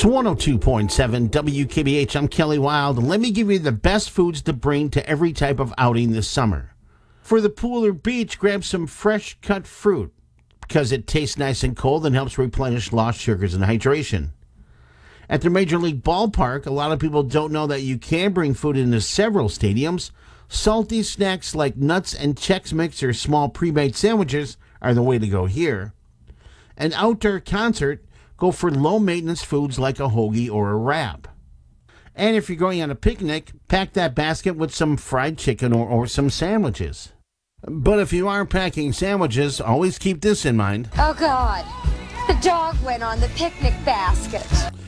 It's 102.7 WKBH. I'm Kelly Wild. Let me give you the best foods to bring to every type of outing this summer. For the pool or beach, grab some fresh cut fruit because it tastes nice and cold and helps replenish lost sugars and hydration. At the Major League Ballpark, a lot of people don't know that you can bring food into several stadiums. Salty snacks like nuts and Chex Mix or small pre-made sandwiches are the way to go here. An outdoor concert, go for low-maintenance foods like a hoagie or a wrap. And if you're going on a picnic, pack that basket with some fried chicken or some sandwiches. But if you are packing sandwiches, always keep this in mind. Oh, God. The dog went on the picnic basket.